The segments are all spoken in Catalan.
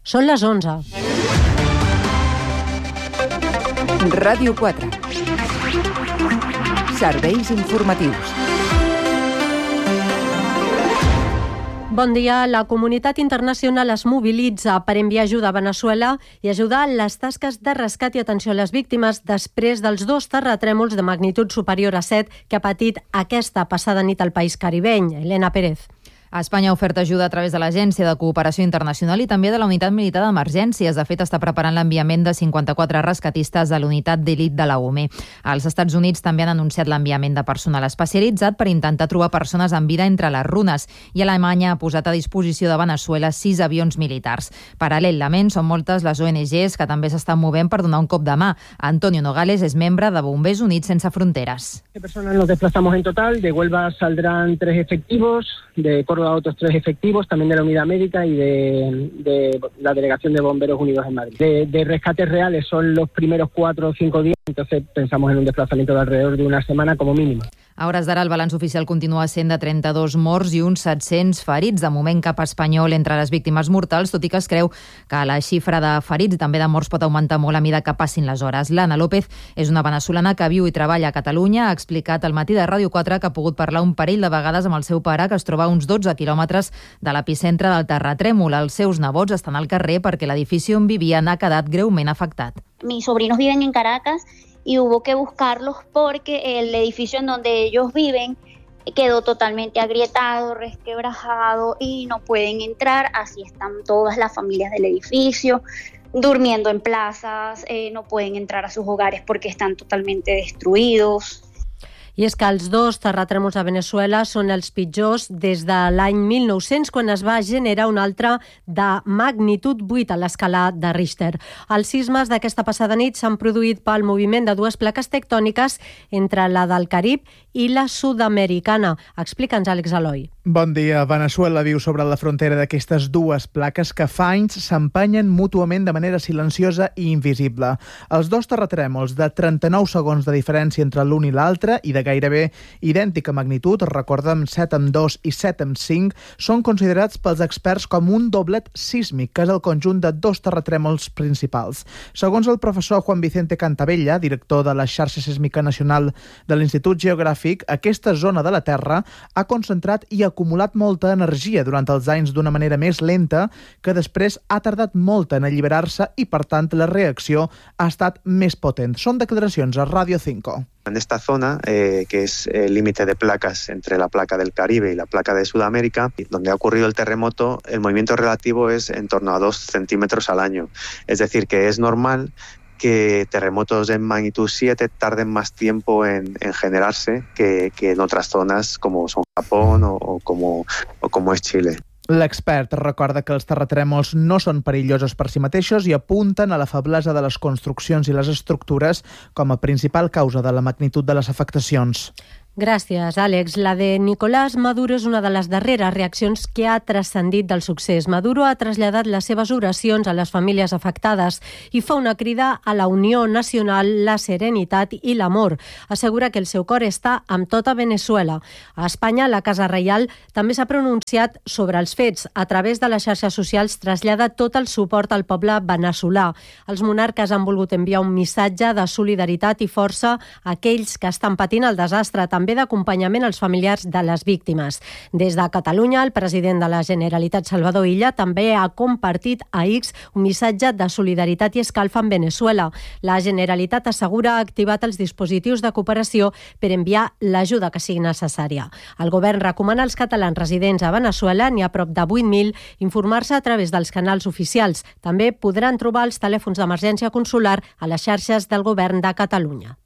Són les 11. Ràdio 4. Serveis informatius. Bon dia. La comunitat internacional es mobilitza per enviar ajuda a Veneçuela i ajudar en les tasques de rescat i atenció a les víctimes després dels 2 terratrèmols de magnitud superior a 7 que ha patit aquesta passada nit al país caribeny. Elena Pérez. Espanya ha ofert ajuda a través de l'Agència de Cooperació Internacional i també de la Unitat Militar d'Emergències. De fet, està preparant l'enviament de 54 rescatistes de l'unitat d'elit de la UME. Els Estats Units també han anunciat l'enviament de personal especialitzat per intentar trobar persones en vida entre les runes, i Alemanya ha posat a disposició de Veneçuela 6 avions militars. Paral·lelament, són moltes les ONGs que també s'estan movent per donar un cop de mà. Antonio Nogales és membre de Bombers Units Sense Fronteras. Personas nos desplazamos en total. De Huelva saldrán 3 efectivos, de Córdoba otros 3 efectivos, también de la unidad médica y de la Delegación de Bomberos Unidos en Madrid. De rescates reales son los primeros 4 o 5 días, entonces pensamos en un desplazamiento de alrededor de una semana como mínimo. A hores d'ara, el balanç oficial continua sent de 32 morts i uns 700 ferits. De moment, cap espanyol entre les víctimes mortals, tot i que es creu que la xifra de ferits i també de morts pot augmentar molt a mesura que passin les hores. L'Anna López és una veneçolana que viu i treballa a Catalunya. Ha explicat al matí de Ràdio 4 que ha pogut parlar un parell de vegades amb el seu pare, que es troba a uns 12 quilòmetres de l'epicentre del terratrèmol. Els seus nebots estan al carrer perquè l'edifici on vivien ha quedat greument afectat. Mis sobrinos viven en Caracas y hubo que buscarlos porque el edificio en donde ellos viven quedó totalmente agrietado, resquebrajado y no pueden entrar. Así están todas las familias del edificio, durmiendo en plazas, no pueden entrar a sus hogares porque están totalmente destruidos. I és que els 2 terratrèmols a Veneçuela són els pitjors des de l'any 1900, quan es va generar un altre de magnitud 8 a l'escala de Richter. Els sismes d'aquesta passada nit s'han produït pel moviment de 2 plaques tectòniques entre la del Carib i la sud-americana. Explica'ns, Àlex Eloi. Bon dia. Veneçuela viu sobre la frontera d'aquestes 2 plaques que fa anys s'empenyen mútuament de manera silenciosa i invisible. Els 2 terratrèmols de 39 segons de diferència entre l'un i l'altre i de gairebé idèntica magnitud, recordem 7,2 i 7,5, són considerats pels experts com un doblet sísmic, que és el conjunt de 2 terratrèmols principals. Segons el professor Juan Vicente Cantabella, director de la xarxa sísmica nacional de l'Institut Geogràfic, aquesta zona de la Terra ha concentrat i acumulat molta energia durant els anys d'una manera més lenta, que després ha tardat molt en alliberar-se i, per tant, la reacció ha estat més potent. Són declaracions a Radio 5. En esta zona, que es el límite de placas entre la placa del Caribe y la placa de Sudamérica, donde ha ocurrido el terremoto, el movimiento relativo es en torno a 2 centímetros al año. Es decir, que es normal que terremotos en magnitud 7 tarden más tiempo en generarse que en otras zonas como son Japón o como es Chile. L'expert recorda que els terratrèmols no són perillosos per si mateixos i apunten a la feblesa de les construccions i les estructures com a principal causa de la magnitud de les afectacions. Gràcies, Àlex. La de Nicolás Maduro és una de les darreres reaccions que ha transcendit del succés. Maduro ha traslladat les seves oracions a les famílies afectades i fa una crida a la unió nacional, la serenitat i l'amor. Assegura que el seu cor està amb tota Veneçuela. A Espanya, la Casa Reial també s'ha pronunciat sobre els fets. A través de les xarxes socials trasllada tot el suport al poble veneçolà. Els monarques han volgut enviar un missatge de solidaritat i força a aquells que estan patint el desastre, també d'acompanyament als familiars de les víctimes. Des de Catalunya, el president de la Generalitat, Salvador Illa, també ha compartit a X un missatge de solidaritat i escalf amb Veneçuela. La Generalitat assegura ha activat els dispositius de cooperació per enviar l'ajuda que sigui necessària. El govern recomana als catalans residents a Veneçuela, n'hi ha prop de 8.000, informar-se a través dels canals oficials. També podran trobar els telèfons d'emergència consular a les xarxes del govern de Catalunya.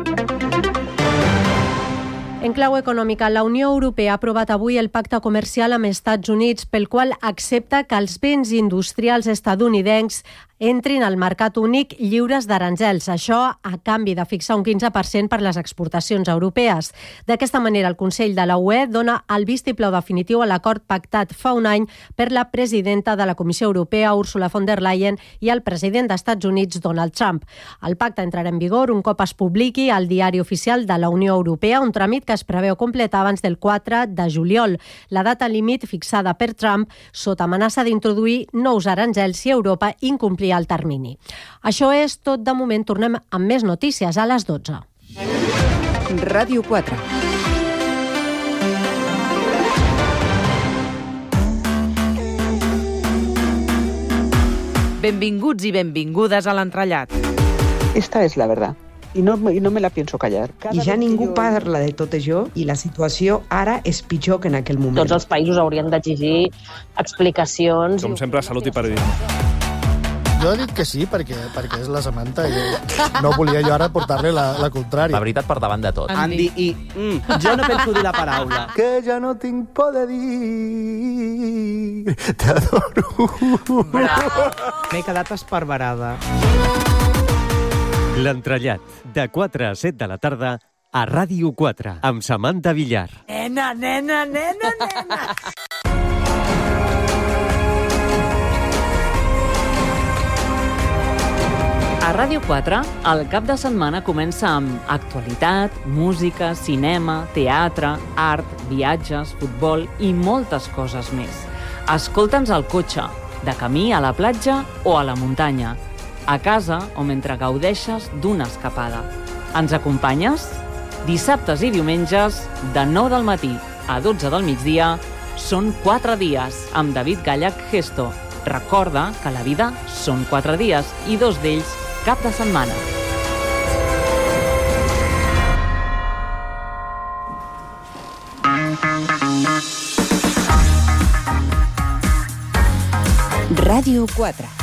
En clau econòmica, la Unió Europea ha aprovat avui el pacte comercial amb Estats Units, pel qual accepta que els béns industrials estatunidencs entrin al mercat únic lliures d'aranzels. Això a canvi de fixar un 15% per les exportacions europees. D'aquesta manera, el Consell de la UE dona el vistiplau definitiu a l'acord pactat fa un any per la presidenta de la Comissió Europea, Ursula von der Leyen, i el president dels Estats Units, Donald Trump. El pacte entrarà en vigor un cop es publiqui al Diari Oficial de la Unió Europea, un tràmit que es preveu completar abans del 4 de juliol. La data límit fixada per Trump sota amenaça d'introduir nous aranzels si Europa incomplia el termini. Això és tot de moment. Tornem amb més notícies a les 12. Ràdio 4. Benvinguts i benvingudes a l'entrellat. Esta es la verdad. I no me la pienso callar. I ja ningú parla de tot això i la situació ara és pitjor que en aquell moment. Tots els països haurien d'exigir explicacions. Com sempre, salut i periodisme. Jo he dit que sí, perquè és la Samantha i no volia jo ara portar-li la contrària. La veritat per davant de tot. Andy i... jo no penso dir la paraula. Que ja no tinc por de dir... T'adoro. Bravo. M'he quedat esparverada. L'entrellat, de 4 a 7 de la tarda, a Ràdio 4, amb Samantha Villar. Nena, nena, nena, nena. A Ràdio 4, el cap de setmana comença amb actualitat, música, cinema, teatre, art, viatges, futbol i moltes coses més. Escolta'ns al cotxe, de camí a la platja o a la muntanya, a casa o mentre gaudeixes d'una escapada. Ens acompanyes? Dissabtes i diumenges, de 9 del matí a 12 del migdia, són 4 dies, amb David Gallach Gesto. Recorda que la vida són 4 dies i 2 d'ells cap de setmana. Ràdio 4.